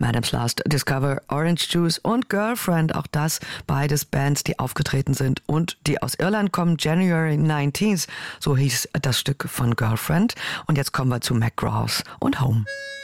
Madam's Last Discover, Orange Juice und Girlfriend, auch das beides Bands, die aufgetreten sind und die aus Irland kommen. January 19th, so hieß das Stück von Girlfriend. Und jetzt kommen wir zu McGraws und Home.